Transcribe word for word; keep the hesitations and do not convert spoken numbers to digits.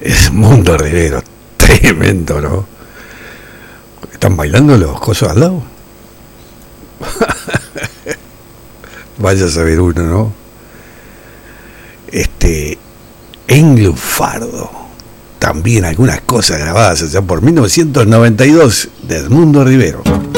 Edmundo Rivero, tremendo, ¿no? ¿Están bailando los cosos al lado? Vaya a saber uno, ¿no? Este, en Lunfardo, también algunas cosas grabadas allá por mil novecientos noventa y dos de Edmundo Rivero.